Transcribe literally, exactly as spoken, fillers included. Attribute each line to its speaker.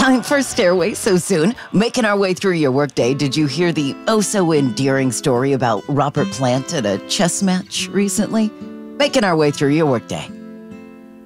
Speaker 1: time for Stairway so soon. Making our way through your workday, did you hear the oh-so-endearing story about Robert Plant at a chess match recently? Making our way through your workday.